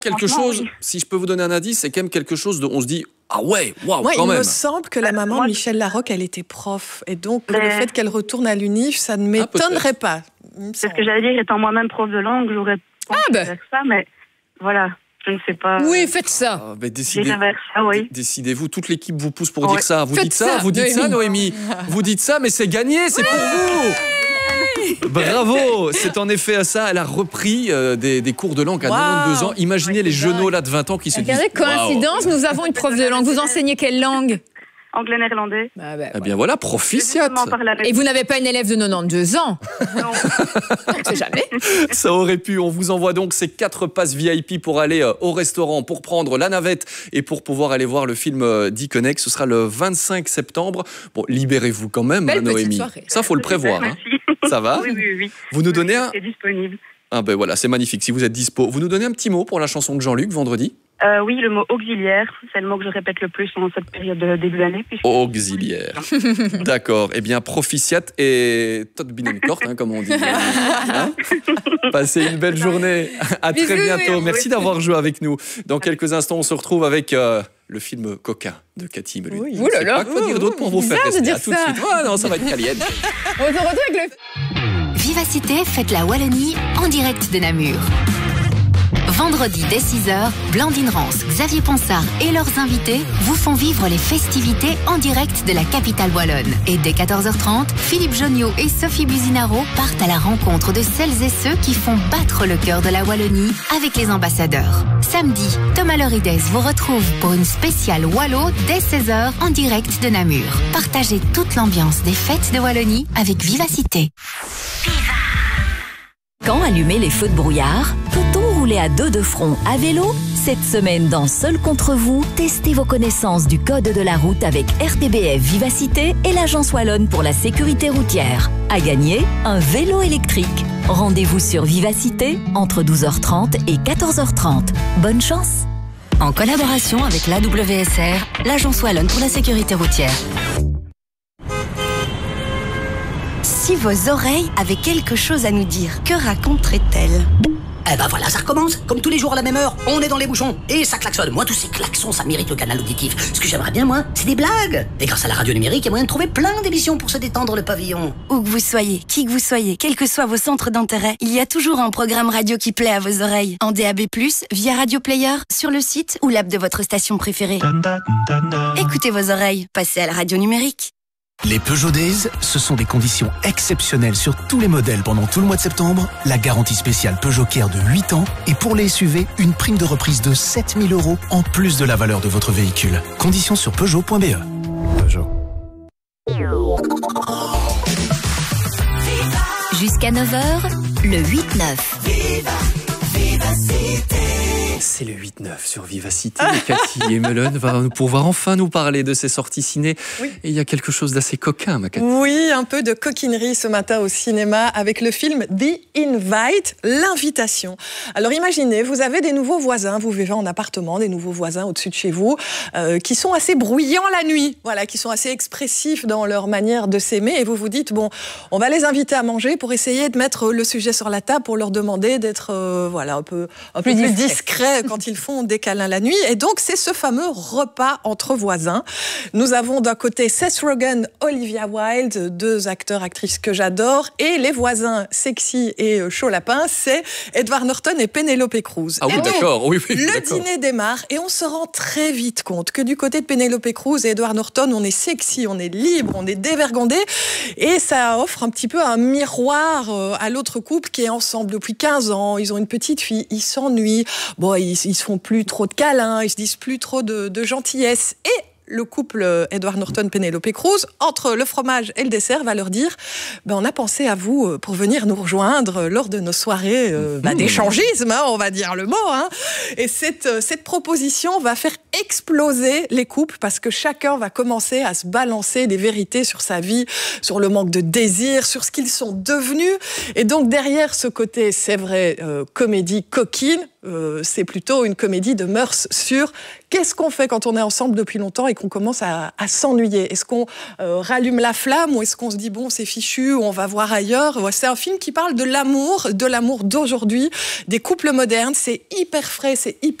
Quelque chose, si je peux vous donner un indice, c'est quand même quelque chose dont on se dit ah ouais, waouh, quand même. Il me semble que la maman de Michel Larocque, elle était prof. Et donc, le fait qu'elle retourne à l'UNIF, ça ne m'étonnerait pas. C'est ce que j'allais dire, étant moi-même prof de langue, j'aurais pensé vers ça, mais voilà, je ne sais pas. Oui, faites ça. Décidez-vous, toute l'équipe vous pousse pour dire ça. Vous dites ça, Noémie. Vous dites ça, mais c'est gagné, c'est pour vous. Bravo, c'est en effet ça. Elle a repris des cours de langue à 92 ans. Imaginez les genoux là de 20 ans qui se disent. Coïncidence, nous avons une prof de langue. Vous enseignez quelle langue? Anglais-néerlandais. Eh bien voilà, proficiat. Et vous n'avez pas une élève de 92 ans? Non. On sait jamais. Ça aurait pu. On vous envoie donc ces 4 passes VIP pour aller au restaurant, pour prendre la navette et pour pouvoir aller voir le film d'E-Connect. Ce sera le 25 septembre. Bon, libérez-vous quand même, Noémie. Ça, faut le prévoir. Hein. Ça va? Oui. Vous nous donnez C'est disponible. Ah ben voilà, c'est magnifique. Si vous êtes dispo, vous nous donnez un petit mot pour la chanson de Jean-Luc vendredi? Oui, le mot auxiliaire, c'est le mot que je répète le plus en cette période de début d'année. Auxiliaire. D'accord. Eh bien, proficiat et tot binenkort, comme on dit. Hein? Passez une belle journée. À très bientôt. Merci d'avoir joué avec nous. Dans quelques instants, on se retrouve avec le film Coquin de Cathy Melun. Oui. Je sais pas quoi dire d'autre pour vous faire rester. À tout de suite. Oh non, ça va être caliente. On se retrouve avec le... Vivacité fête la Wallonie en direct de Namur. Vendredi dès 6h, Blandine Rance, Xavier Ponsard et leurs invités vous font vivre les festivités en direct de la capitale wallonne. Et dès 14h30, Philippe Jonniot et Sophie Buzinaro partent à la rencontre de celles et ceux qui font battre le cœur de la Wallonie avec les ambassadeurs. Samedi, Thomas Lorides vous retrouve pour une spéciale Wallo dès 16h en direct de Namur. Partagez toute l'ambiance des fêtes de Wallonie avec Vivacité. Quand allumer les feux de brouillard? Peut-on rouler à deux de front à vélo? Cette semaine dans Seul contre vous, testez vos connaissances du code de la route avec RTBF Vivacité et l'Agence Wallonne pour la sécurité routière. À gagner, un vélo électrique. Rendez-vous sur Vivacité entre 12h30 et 14h30. Bonne chance! En collaboration avec l'AWSR, l'Agence Wallonne pour la sécurité routière. Si vos oreilles avaient quelque chose à nous dire, que raconteraient-elles? Eh ben voilà, ça recommence. Comme tous les jours à la même heure, on est dans les bouchons. Et ça klaxonne. Moi, tous ces klaxons, ça mérite le canal auditif. Ce que j'aimerais bien, moi, c'est des blagues. Et grâce à la radio numérique, il y a moyen de trouver plein d'émissions pour se détendre le pavillon. Où que vous soyez, qui que vous soyez, quels que soient vos centres d'intérêt, il y a toujours un programme radio qui plaît à vos oreilles. En DAB+, via Radio Player, sur le site ou l'app de votre station préférée. Écoutez vos oreilles, passez à la radio numérique. Les Peugeot Days, ce sont des conditions exceptionnelles sur tous les modèles pendant tout le mois de septembre, la garantie spéciale Peugeot Care de 8 ans et pour les SUV, une prime de reprise de 7 000 € en plus de la valeur de votre véhicule. Conditions sur Peugeot.be. Peugeot. Jusqu'à 9h, le 8-9. C'est le 8-9 sur Vivacité. Cathy Melun va pouvoir enfin nous parler de ses sorties ciné. Oui. Et il y a quelque chose d'assez coquin, ma Cathy. Oui, un peu de coquinerie ce matin au cinéma avec le film The Invite, l'invitation. Alors imaginez, vous avez des nouveaux voisins, vous vivez en appartement, des nouveaux voisins au-dessus de chez vous, qui sont assez bruyants la nuit, voilà, qui sont assez expressifs dans leur manière de s'aimer. Et vous vous dites, bon, on va les inviter à manger pour essayer de mettre le sujet sur la table, pour leur demander d'être voilà, un peu plus discret quand ils font des câlins la nuit. Et donc, c'est ce fameux repas entre voisins. Nous avons d'un côté Seth Rogen, Olivia Wilde, deux acteurs, actrices que j'adore. Et les voisins sexy et chaud lapin, c'est Edward Norton et Penélope Cruz. Ah oui, d'accord. Oui, le dîner démarre et on se rend très vite compte que du côté de Penélope Cruz et Edward Norton, on est sexy, on est libre, on est dévergondé. Et ça offre un petit peu un miroir à l'autre couple qui est ensemble depuis 15 ans. Ils ont une petite fille, ils s'ennuient. Bon, ils se font plus trop de câlins, ils se disent plus trop de gentillesse. Et le couple Edward Norton, Penélope Cruz, entre le fromage et le dessert, va leur dire on a pensé à vous pour venir nous rejoindre lors de nos soirées d'échangisme, on va dire le mot. Et cette proposition va faire exploser les couples parce que chacun va commencer à se balancer des vérités sur sa vie, sur le manque de désir, sur ce qu'ils sont devenus. Et donc derrière ce côté, c'est vrai, comédie coquine, c'est plutôt une comédie de mœurs sur qu'est-ce qu'on fait quand on est ensemble depuis longtemps et qu'on commence à s'ennuyer. Est-ce qu'on rallume la flamme ou est-ce qu'on se dit bon c'est fichu, on va voir ailleurs. C'est un film qui parle de l'amour d'aujourd'hui, des couples modernes. C'est hyper frais, c'est hyper